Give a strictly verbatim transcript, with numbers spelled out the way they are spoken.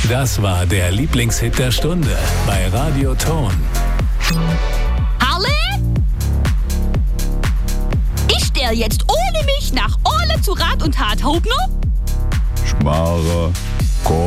Das war der Lieblingshit der Stunde bei Radio Ton. Harle? Ich stell jetzt ohne mich nach Orle zu Rat und Tat, Hauptner? Schmarrer.